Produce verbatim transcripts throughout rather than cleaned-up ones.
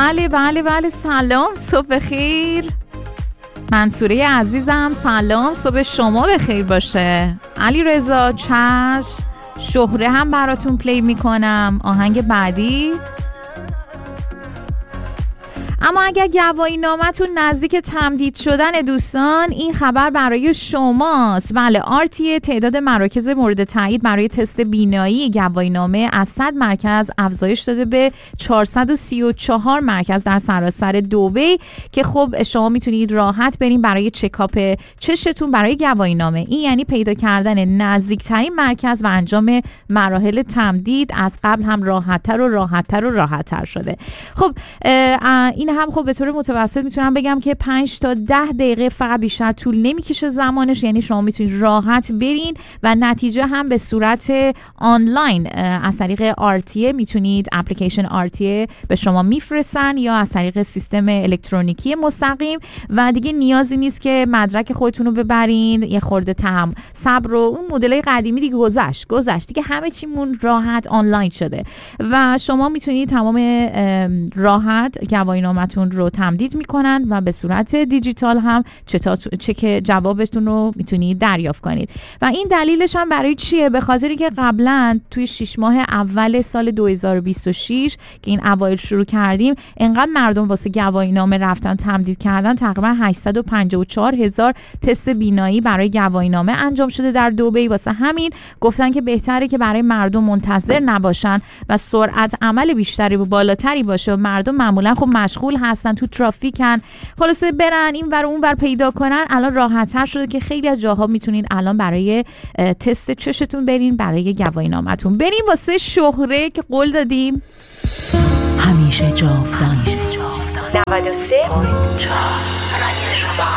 بله بله بله سلام، صبح بخیر منصوره عزیزم، سلام، صبح شما بخیر باشه. علی رضا چشم، شهره هم براتون پلی میکنم آهنگ بعدی. اما اگر گواهی نامتون نزدیک تمدید شدن دوستان، این خبر برای شماست. بله، آرتیه تعداد مراکز مورد تایید برای تست بینایی گواهی نامه از صد مرکز افزایش داده به چهارصد و سی و چهار مرکز در سراسر دبی که خب شما میتونید راحت بریم برای چکاپ چشتون برای گواهی نامه. این یعنی پیدا کردن نزدیکترین مرکز و انجام مراحل تمدید از قبل هم راحت‌تر و راحت‌تر و راحت‌تر شده. خب این هم خب به طور متوسط میتونم بگم که پنج تا ده دقیقه فقط، بیشتر طول نمیکشه زمانش. یعنی شما میتونید راحت برین و نتیجه هم به صورت آنلاین از طریق آرتیه میتونید، اپلیکیشن آرتیه به شما میفرستن یا از طریق سیستم الکترونیکی مستقیم و دیگه نیازی نیست که مدرک خودتون رو ببرین. یه خورده تهم صبر و اون مدلای قدیمی دیگه گذشت گذشت دیگه همه چیمون راحت آنلاین شده و شما میتونید تمام راحت گواهی نامتون رو تمدید میکنن و به صورت دیجیتال هم چک جوابتون رو میتونید دریافت کنید. و این دلیلش هم برای چیه؟ به خاطری که قبلا توی شش ماه اول سال دو هزار و بیست و شش که این اوایل شروع کردیم، انقدر مردم واسه گواهی نامه رفتن تمدید کردن، تقریبا هشتصد و پنجاه و چهار هزار تست بینایی برای گواهی نامه انجام شده در دبی. واسه همین گفتن که بهتره که برای مردم منتظر نباشن و سرعت عمل بیشتری و بالاتری باشه و مردم معمولا خب مشغول هستن، تو ترافیکن، خلاصه برن این ور اون ور پیدا کنن. الان راحت‌تر شده که خیلی از جاها میتونین الان برای تست چشتون برین، برای گواهی نامتون برین. واسه شهره که قول دادیم همیشه جاودان، همیشه جاودان. نود و سه و چهار رادیو شما.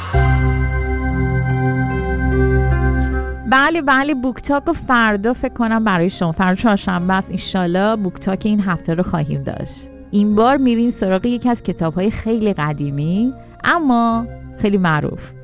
بله بله بوکتاک و فردا فکر کنم برای شما، فردا چهارشنبه است، انشالله بوکتاک این هفته رو خواهیم داشت. این بار میریم سراغ یکی از کتاب‌های خیلی قدیمی اما خیلی معروف.